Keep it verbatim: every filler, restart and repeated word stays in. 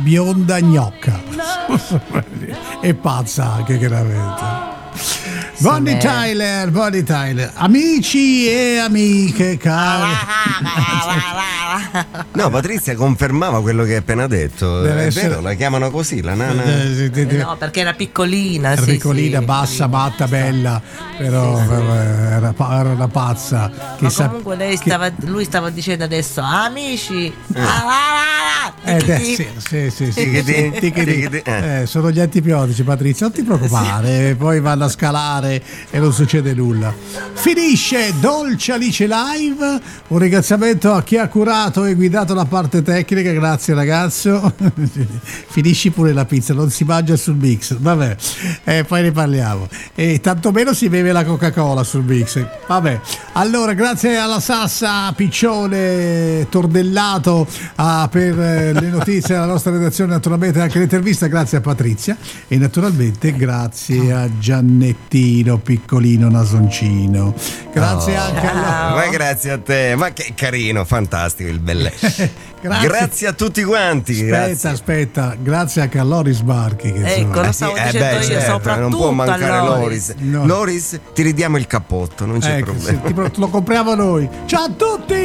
bionda gnocca. È pazza anche, chiaramente. Bonnie Tyler, Bonnie Tyler, amici e amiche cari. No, Patrizia confermava quello che hai appena detto. Deve è essere... vero, la chiamano così, la nana. Eh, no, perché era piccolina. Era sì, piccolina, sì, bassa, matta, bella, però sì, sì. Era, era una pazza. Che Ma sa... comunque lei che... stava, lui stava dicendo adesso, amici. Eh, eh, sì, sì, sì, sì, Tichiti, sì, tichiti. tichiti, eh. Eh, sono gli antibiotici, Patrizia, non ti preoccupare, poi vanno a scalare e non succede nulla. Finisce Dolce Alice Live, un ringraziamento a chi ha curato e guidato la parte tecnica, grazie ragazzo. Finisci pure la pizza, non si mangia sul mix, vabbè, eh, poi ne parliamo. E tanto meno si beve la Coca-Cola sul mix, vabbè. Allora, grazie alla Sassa, Piccione, Tordellato ah, per eh, le notizie alla nostra redazione, naturalmente anche l'intervista, grazie a Patrizia e naturalmente grazie a Giannettino piccolino nasoncino, grazie oh, anche a ma grazie a te, ma che carino, fantastico il bellezza. Grazie. Grazie a tutti quanti. Aspetta, grazie. aspetta, grazie anche a Loris Barchi. Che Ecco, lo Eh stavo sì, eh dicendo beh, io, certo, soprattutto non può mancare a Loris. Loris. No. Loris, ti ridiamo il cappotto, non c'è ecco, problema. sì, ti, lo compriamo noi. Ciao a tutti!